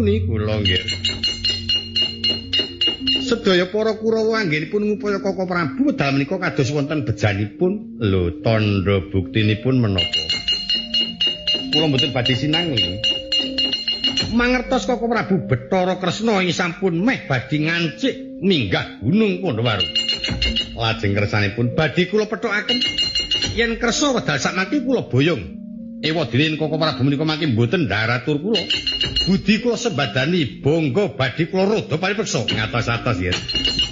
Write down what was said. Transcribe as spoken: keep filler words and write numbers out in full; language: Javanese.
nyuwuni kula nggih. Sedaya para Kurawa anggenipun ngupaya Koko Prabu wedal menika kados wonten bejanipun. Lho, tandha buktinipun menapa? Kula mboten badhe sinangli. Mangertos Koko Prabu Bathara Kresna ing sampun meh badhe ngancik minggah Gunung Pandhawaru. Lajeng kersanipun badhe kula pethokaken yen kersa wedal sakmaki kula boyong. Ewadene Koko Prabu menika mangke mboten ndaratur kula. Budi kula sembadani bangga badhe kula rada paripeksa ngatos-atos ya.